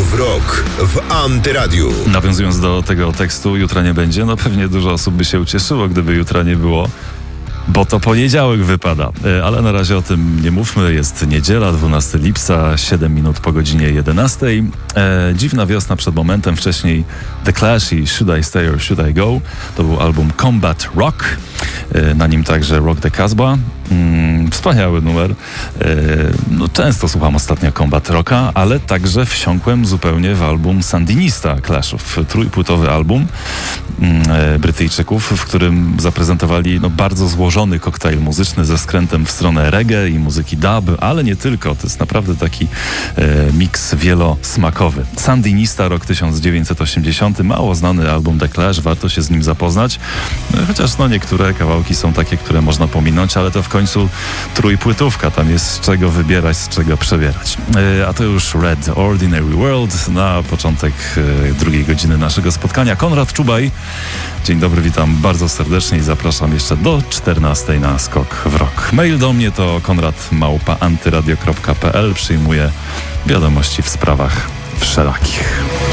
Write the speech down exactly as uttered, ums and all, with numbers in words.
w rok w Antyradiu. Nawiązując do tego tekstu, jutra nie będzie, no pewnie dużo osób by się ucieszyło, gdyby jutra nie było, bo to poniedziałek wypada. Ale na razie o tym nie mówmy. Jest niedziela, dwunastego lipca, siedem minut po godzinie jedenastej. E, dziwna wiosna przed momentem. Wcześniej The Clash i Should I Stay or Should I Go? To był album Combat Rock. E, na nim także Rock the Casbah. Mm, wspaniały numer. E, no, często słucham ostatnio Combat Rocka, ale także wsiąkłem zupełnie w album Sandinista Clashów. Trójpłytowy album e, Brytyjczyków, w którym zaprezentowali no, bardzo złożony koktajl muzyczny ze skrętem w stronę reggae i muzyki dub, ale nie tylko. To jest naprawdę taki e, miks wielosmakowy. Sandinista, rok tysiąc dziewięćset osiemdziesiąty. Mało znany album The Clash, warto się z nim zapoznać. E, chociaż no, niektóre kawałki są takie, które można pominąć, ale to w końcu trójpłytówka. Tam jest z czego wybierać, z czego przebierać. E, a to już Red Ordinary World na początek e, drugiej godziny naszego spotkania. Konrad Czubaj. Dzień dobry, witam bardzo serdecznie i zapraszam jeszcze do czternastej na Skok w Rok. Mail do mnie to konrad małpa antyradio kropka p l. Przyjmuję wiadomości w sprawach wszelakich.